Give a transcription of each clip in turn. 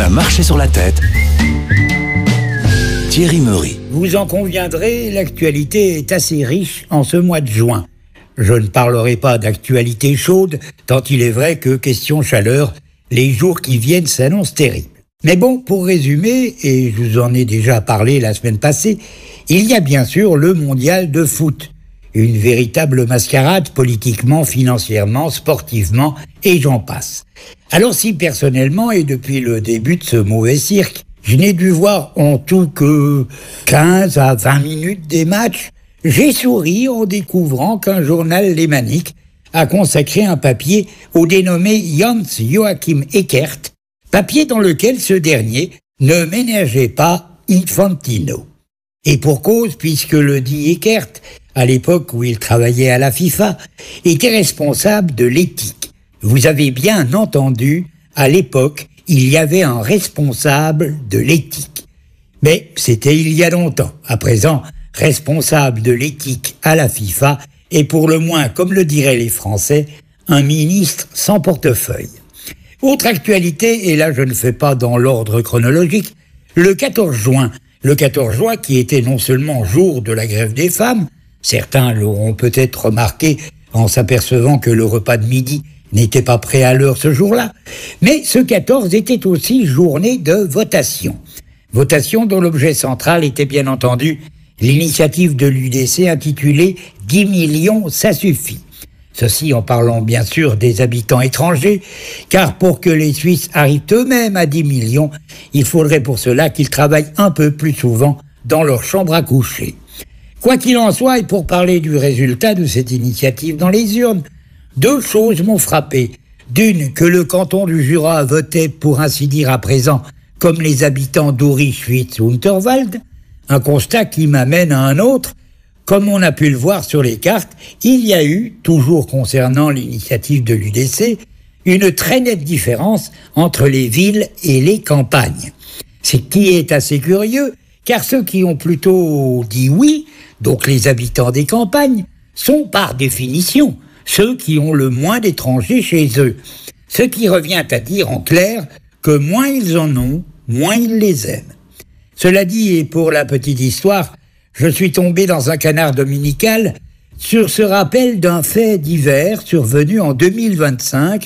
a marché sur la tête. Thierry Meury. Vous en conviendrez, l'actualité est assez riche en ce mois de juin. Je ne parlerai pas d'actualité chaude, tant il est vrai que, question chaleur, les jours qui viennent s'annoncent terribles. Mais bon, pour résumer, et je vous en ai déjà parlé la semaine passée, il y a bien sûr le mondial de foot. Une véritable mascarade politiquement, financièrement, sportivement, et j'en passe. Alors si personnellement, et depuis le début de ce mauvais cirque, je n'ai dû voir en tout que 15 à 20 minutes des matchs, j'ai souri en découvrant qu'un journal lémanique a consacré un papier au dénommé Jans Joachim Eckert, papier dans lequel ce dernier ne ménageait pas Infantino. Et pour cause, puisque le dit Eckert, à l'époque où il travaillait à la FIFA, était responsable de l'éthique. Vous avez bien entendu, à l'époque, il y avait un responsable de l'éthique. Mais c'était il y a longtemps. À présent, responsable de l'éthique à la FIFA est pour le moins, comme le diraient les Français, un ministre sans portefeuille. Autre actualité, et là je ne fais pas dans l'ordre chronologique, le 14 juin qui était non seulement jour de la grève des femmes, certains l'auront peut-être remarqué en s'apercevant que le repas de midi n'était pas prêt à l'heure ce jour-là, mais ce 14 était aussi journée de votation. Votation dont l'objet central était bien entendu l'initiative de l'UDC intitulée « 10 millions, ça suffit ». Ceci en parlant bien sûr des habitants étrangers, car pour que les Suisses arrivent eux-mêmes à 10 millions, il faudrait pour cela qu'ils travaillent un peu plus souvent dans leur chambre à coucher. Quoi qu'il en soit, et pour parler du résultat de cette initiative dans les urnes, deux choses m'ont frappé. D'une, que le canton du Jura votait pour ainsi dire à présent comme les habitants d'Uri, Schwyz ou Unterwald, un constat qui m'amène à un autre. Comme on a pu le voir sur les cartes, il y a eu, toujours concernant l'initiative de l'UDC, une très nette différence entre les villes et les campagnes. Ce qui est assez curieux, car ceux qui ont plutôt dit oui, donc les habitants des campagnes, sont par définition ceux qui ont le moins d'étrangers chez eux. Ce qui revient à dire en clair que moins ils en ont, moins ils les aiment. Cela dit, et pour la petite histoire, je suis tombé dans un canard dominical sur ce rappel d'un fait divers survenu en 2025.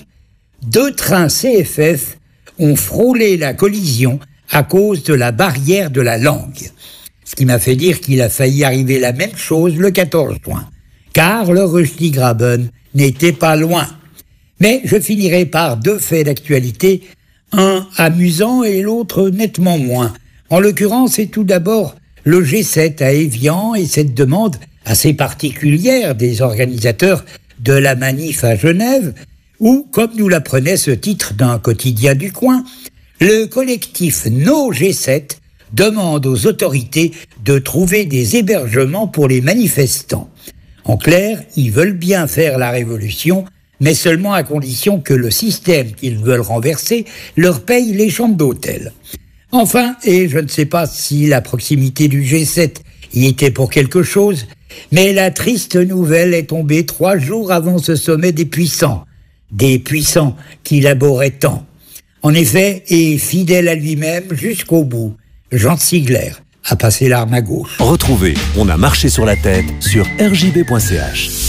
2 trains CFF ont frôlé la collision à cause de la barrière de la langue. Ce qui m'a fait dire qu'il a failli arriver la même chose le 14 juin. Car le Rösti-Graben n'était pas loin. Mais je finirai par 2 faits d'actualité, un amusant et l'autre nettement moins. En l'occurrence, c'est tout d'abord le G7 à Évian et cette demande assez particulière des organisateurs de la manif à Genève, où, comme nous l'apprenait ce titre d'un quotidien du coin, le collectif No G7 demande aux autorités de trouver des hébergements pour les manifestants. En clair, ils veulent bien faire la révolution, mais seulement à condition que le système qu'ils veulent renverser leur paye les chambres d'hôtel. Enfin, et je ne sais pas si la proximité du G7 y était pour quelque chose, mais la triste nouvelle est tombée 3 jours avant ce sommet des puissants qui laboraient tant. En effet, et fidèle à lui-même jusqu'au bout, Jean Sigler a passé l'arme à gauche. Retrouvez On a marché sur la tête sur rjb.ch.